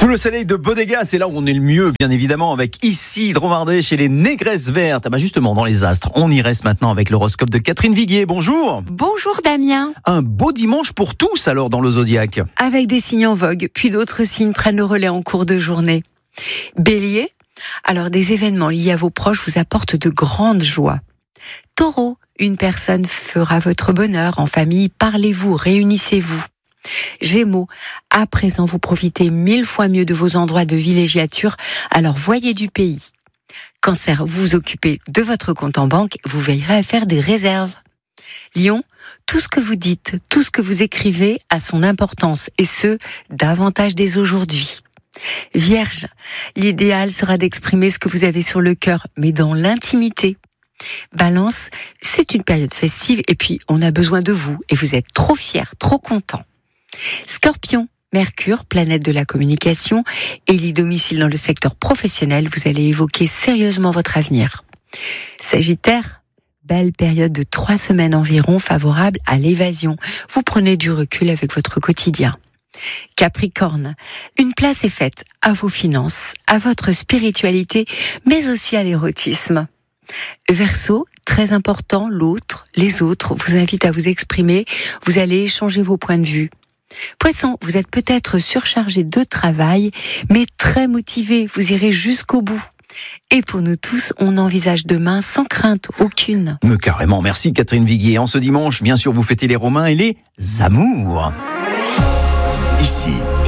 Sous le soleil de Bodega, c'est là où on est le mieux, bien évidemment, avec ici, Dromardèche chez les Négresses Vertes. Justement, dans les astres, on y reste maintenant avec l'horoscope de Catherine Viguier. Bonjour. Bonjour Damien. Un beau dimanche pour tous alors dans le zodiaque. Avec des signes en vogue, puis d'autres signes prennent le relais en cours de journée. Bélier, alors des événements liés à vos proches vous apportent de grandes joies. Taureau, une personne fera votre bonheur en famille, parlez-vous, réunissez-vous. Gémeaux, à présent vous profitez 1000 fois mieux de vos endroits de villégiature, alors voyez du pays. Cancer, vous vous occupez de votre compte en banque, vous veillerez à faire des réserves. Lion, tout ce que vous dites, tout ce que vous écrivez a son importance, et ce, davantage dès aujourd'hui. Vierge, l'idéal sera d'exprimer ce que vous avez sur le cœur, mais dans l'intimité. Balance, c'est une période festive, et puis on a besoin de vous, et vous êtes trop fiers, trop contents. Scorpion, Mercure, planète de la communication, élit domicile dans le secteur professionnel, vous allez évoquer sérieusement votre avenir. Sagittaire, belle période de 3 semaines environ favorable à l'évasion. Vous prenez du recul avec votre quotidien. Capricorne, une place est faite à vos finances, à votre spiritualité, mais aussi à l'érotisme. Verseau, très important, l'autre, les autres vous invitent à vous exprimer, vous allez échanger vos points de vue. Poisson, vous êtes peut-être surchargé de travail, mais très motivé, vous irez jusqu'au bout. Et pour nous tous, on envisage demain sans crainte aucune. Mais carrément, merci Catherine Viguier. En ce dimanche, bien sûr, vous fêtez les Romains et les amours. Ici,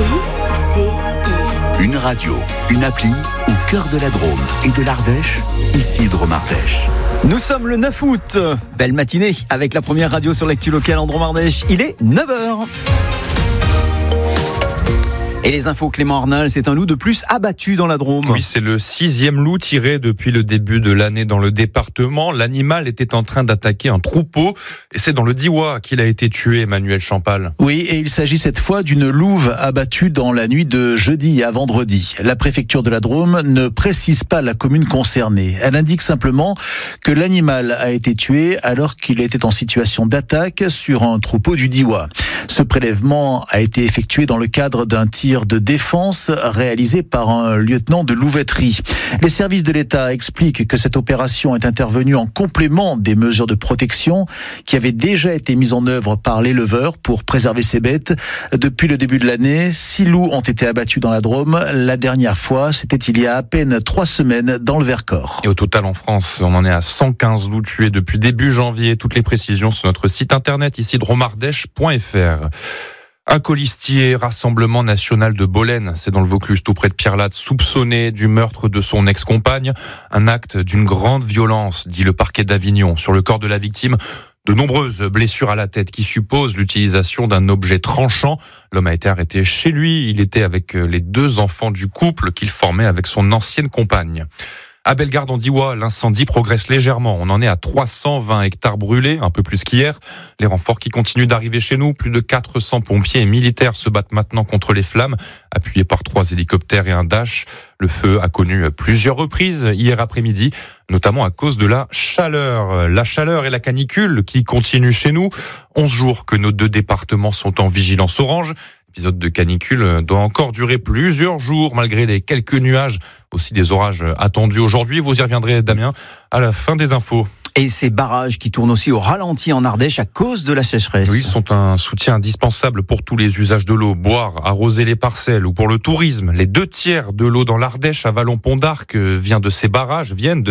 une radio, une appli au cœur de la Drôme et de l'Ardèche, ici Dromardèche. Nous sommes le 9 août. Belle matinée avec la première radio sur l'actu locale en Dromardèche. Il est 9h. Et les infos, Clément Arnal, c'est un loup de plus abattu dans la Drôme. Oui, c'est le 6e loup tiré depuis le début de l'année dans le département. L'animal était en train d'attaquer un troupeau et c'est dans le Diois qu'il a été tué, Emmanuel Champal. Oui, et il s'agit cette fois d'une louve abattue dans la nuit de jeudi à vendredi. La préfecture de la Drôme ne précise pas la commune concernée. Elle indique simplement que l'animal a été tué alors qu'il était en situation d'attaque sur un troupeau du Diois. Ce prélèvement a été effectué dans le cadre d'un tir de défense réalisé par un lieutenant de louveterie. Les services de l'État expliquent que cette opération est intervenue en complément des mesures de protection qui avaient déjà été mises en œuvre par l'éleveur pour préserver ses bêtes. Depuis le début de l'année, 6 loups ont été abattus dans la Drôme. La dernière fois, c'était il y a à peine 3 semaines dans le Vercors. Et au total en France, on en est à 115 loups tués depuis début janvier. Toutes les précisions sur notre site internet ici dromardèche.fr. Un colistier, Rassemblement national de Bolène, c'est dans le Vaucluse, tout près de Pierrelatte, soupçonné du meurtre de son ex-compagne. Un acte d'une grande violence, dit le parquet d'Avignon. Sur le corps de la victime, de nombreuses blessures à la tête qui supposent l'utilisation d'un objet tranchant. L'homme a été arrêté chez lui. Il était avec les 2 enfants du couple qu'il formait avec son ancienne compagne. À Bellegarde en Diois, l'incendie progresse légèrement. On en est à 320 hectares brûlés, un peu plus qu'hier. Les renforts qui continuent d'arriver chez nous, plus de 400 pompiers et militaires se battent maintenant contre les flammes, appuyés par 3 hélicoptères et un Dash. Le feu a connu plusieurs reprises hier après-midi, notamment à cause de la chaleur. La chaleur et la canicule qui continuent chez nous. 11 jours que nos 2 départements sont en vigilance orange. L'épisode de canicule doit encore durer plusieurs jours, malgré les quelques nuages, aussi des orages attendus aujourd'hui. Vous y reviendrez, Damien, à la fin des infos. Et ces barrages qui tournent aussi au ralenti en Ardèche à cause de la sécheresse. Oui, ils sont un soutien indispensable pour tous les usages de l'eau, boire, arroser les parcelles ou pour le tourisme. Les 2 tiers de l'eau dans l'Ardèche à Vallon-Pont d'Arc viennent de ces barrages.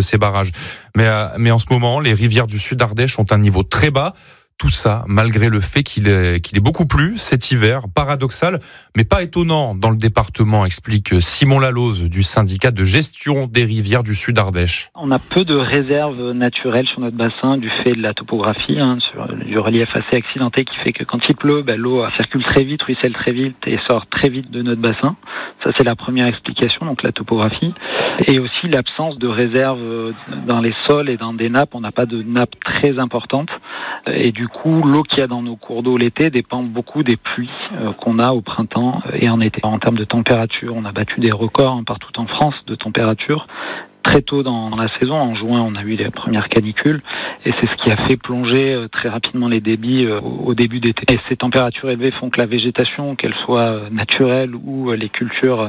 Mais en ce moment, les rivières du sud d'Ardèche ont un niveau très bas. Tout ça, malgré le fait qu'il est beaucoup plu cet hiver, paradoxal, mais pas étonnant dans le département, explique Simon Lalose du syndicat de gestion des rivières du Sud Ardèche. On a peu de réserves naturelles sur notre bassin du fait de la topographie, du relief assez accidenté qui fait que quand il pleut, l'eau circule très vite, ruisselle très vite et sort très vite de notre bassin. Ça, c'est la première explication, donc la topographie. Et aussi l'absence de réserves dans les sols et dans des nappes. On n'a pas de nappes très importantes. Et du coup, l'eau qu'il y a dans nos cours d'eau l'été dépend beaucoup des pluies qu'on a au printemps et en été. En termes de température, on a battu des records partout en France de température. très tôt dans la saison. En juin, on a eu les premières canicules et c'est ce qui a fait plonger très rapidement les débits au début d'été. Et ces températures élevées font que la végétation, qu'elle soit naturelle ou les cultures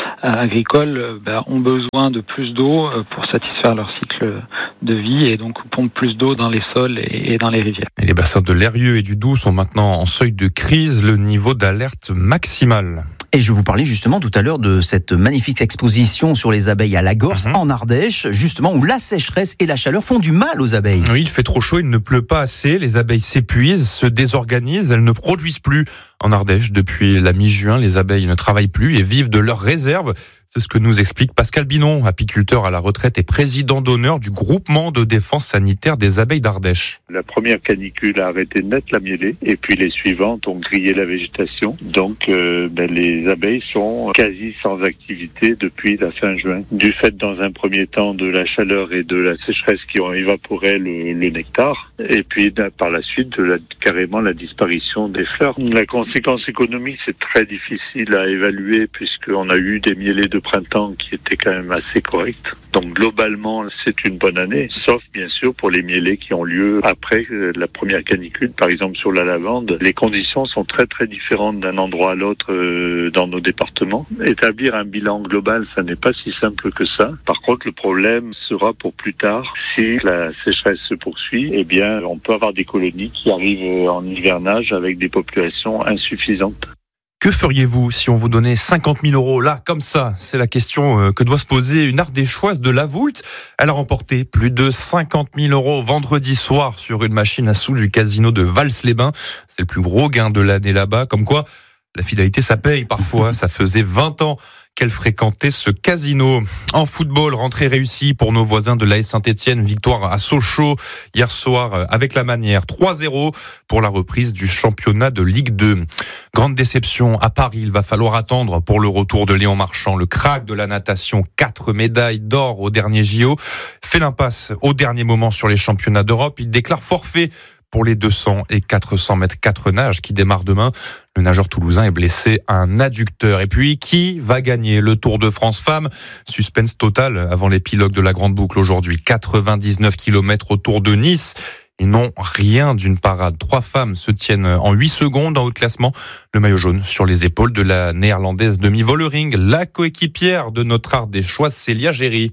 agricoles, ont besoin de plus d'eau pour satisfaire leur cycle de vie et donc pompent plus d'eau dans les sols et dans les rivières. Et les bassins de l'Eyrieux et du Doubs sont maintenant en seuil de crise, le niveau d'alerte maximal. Et je vous parlais justement tout à l'heure de cette magnifique exposition sur les abeilles à Lagorce, en Ardèche, justement où la sécheresse et la chaleur font du mal aux abeilles. Oui, il fait trop chaud, il ne pleut pas assez, les abeilles s'épuisent, se désorganisent, elles ne produisent plus. En Ardèche, depuis la mi-juin, les abeilles ne travaillent plus et vivent de leurs réserves. C'est ce que nous explique Pascal Binon, apiculteur à la retraite et président d'honneur du groupement de défense sanitaire des abeilles d'Ardèche. La première canicule a arrêté net la mielée et puis les suivantes ont grillé la végétation. Donc les abeilles sont quasi sans activité depuis la fin juin. Du fait dans un premier temps de la chaleur et de la sécheresse qui ont évaporé le nectar et puis par la suite carrément la disparition des fleurs. La conséquence économique c'est très difficile à évaluer puisqu'on a eu des mielées de printemps qui étaient quand même assez correctes. Donc globalement, c'est une bonne année, sauf bien sûr pour les mielées qui ont lieu après la première canicule. Par exemple sur la lavande, les conditions sont très très différentes d'un endroit à l'autre dans nos départements. Établir un bilan global, ça n'est pas si simple que ça. Par contre, le problème sera pour plus tard. Si la sécheresse se poursuit, eh bien, on peut avoir des colonies qui arrivent en hivernage avec des populations insuffisantes. Que feriez-vous si on vous donnait 50 000 euros là, comme ça? C'est la question que doit se poser une Ardéchoise de La Voulte. Elle a remporté plus de 50 000 euros vendredi soir sur une machine à sous du casino de Vals-les-Bains. C'est le plus gros gain de l'année là-bas. Comme quoi, la fidélité, ça paye parfois. Ça faisait 20 ans qu'elle fréquentait ce casino. En football, rentrée réussie pour nos voisins de l'AS Saint-Etienne. Victoire à Sochaux hier soir avec la manière. 3-0 pour la reprise du championnat de Ligue 2. Grande déception à Paris. Il va falloir attendre pour le retour de Léon Marchand. Le crack de la natation. 4 médailles d'or au dernier JO. Fait l'impasse au dernier moment sur les championnats d'Europe. Il déclare forfait pour les 200 et 400 mètres 4 nages qui démarrent demain. Le nageur toulousain est blessé à un adducteur. Et puis, qui va gagner le Tour de France Femmes? Suspense total avant l'épilogue de la Grande Boucle aujourd'hui. 99 km autour de Nice. Ils n'ont rien d'une parade. 3 femmes se tiennent en 8 secondes en haut de classement. Le maillot jaune sur les épaules de la néerlandaise Demi Vollering, la coéquipière de notre Ardéchoise Célia Géry.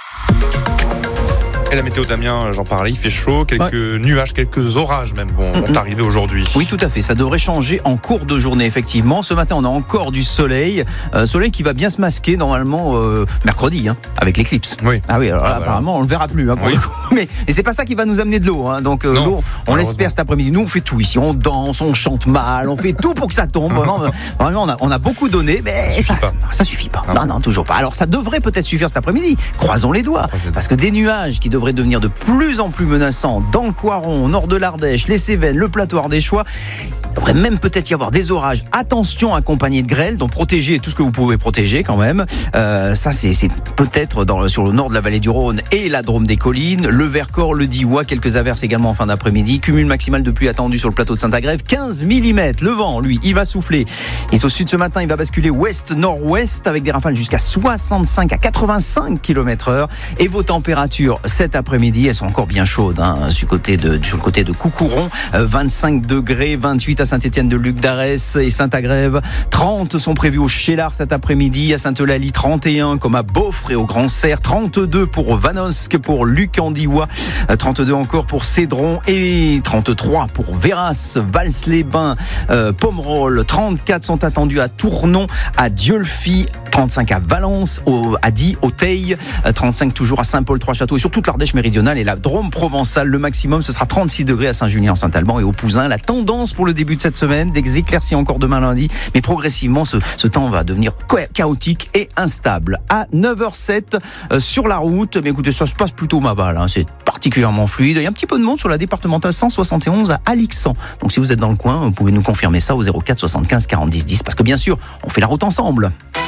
Et la météo, Damien, j'en parlais, il fait chaud, quelques nuages, quelques orages même vont arriver aujourd'hui. Oui, tout à fait, ça devrait changer en cours de journée, effectivement. Ce matin, on a encore du soleil, soleil qui va bien se masquer normalement mercredi, avec l'éclipse. Oui. Ah oui, alors là, apparemment, on le verra plus, pour le coup. Mais c'est pas ça qui va nous amener de l'eau, donc l'eau, on l'espère cet après-midi. Nous, on fait tout ici, on danse, on chante mal, on fait tout pour que ça tombe. Vraiment, on a beaucoup donné, mais ça suffit pas. Non, toujours pas. Alors, ça devrait peut-être suffire cet après-midi. Croisons les doigts, parce que des nuages qui devraient devenir de plus en plus menaçants dans le Coiron, au nord de l'Ardèche, les Cévennes, le plateau ardéchois. Il devrait même peut-être y avoir des orages. Attention, accompagnés de grêle, donc protégez tout ce que vous pouvez protéger quand même. Ça, c'est peut-être sur le nord de la vallée du Rhône et la Drôme des Collines, le Vercors, le Diois, quelques averses également en fin d'après-midi. Cumul maximal de pluie attendu sur le plateau de Saint-Agrève, 15 mm. Le vent, lui, il va souffler. Et au sud ce matin, il va basculer ouest-nord-ouest avec des rafales jusqu'à 65 à 85 km/h. Et vos températures cet après-midi, elles sont encore bien chaudes sur le côté de Coucouron, 25 degrés, 28 à Saint-Étienne-de-Luc d'Arès et Saint-Agrève. 30 sont prévus au Chélar cet après-midi, à Sainte-Eulalie 31 comme à Beaufre et au Grand Serre, 32 pour Vanosque, pour Luc en Diois, 32 encore pour Cédron et 33 pour Véras, Vals-les-Bains, Pomerol, 34 sont attendus à Tournon, à Dieulfi, 35 à Valence, à Die, au Teil, 35 toujours à Saint-Paul-Trois-Châteaux et sur toute l'Ardèche méridionale et la Drôme provençale. Le maximum, ce sera 36 degrés à Saint-Julien-en-Saint-Alban et au Pouzin. La tendance pour le début de cette semaine, des éclaircies encore demain lundi, mais progressivement, ce temps va devenir chaotique et instable. À 9h07 sur la route, mais écoutez, ça se passe plutôt ma balle, c'est particulièrement fluide. Il y a un petit peu de monde sur la départementale 171 à Alixan. Donc si vous êtes dans le coin, vous pouvez nous confirmer ça au 04 75 40 10 10, parce que bien sûr, on fait la route ensemble.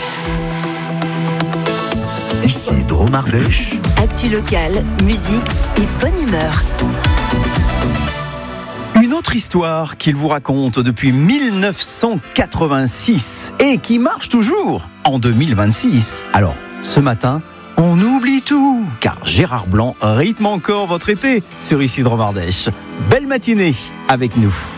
Ici Drôme Ardèche. Actu locale, musique et bonne humeur. Une autre histoire qu'il vous raconte depuis 1986 et qui marche toujours en 2026. Alors, ce matin, On oublie tout, car Gérard Blanc rythme encore votre été sur Isidre Mardèche. Belle matinée avec nous.